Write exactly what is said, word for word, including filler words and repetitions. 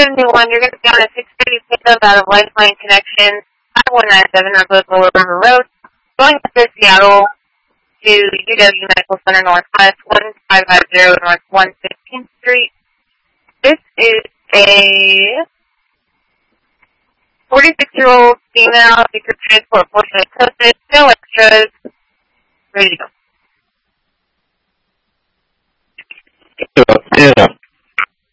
seventy-one, you're going to be on a six thirty pickup out of Lifeline Connections, five one nine seven Northwest Lower River Road, going up to Seattle to U W Medical Center Northwest, one five five zero North one fifteenth Street. This is a forty-six-year-old female secret transport fortunate closest, no extras,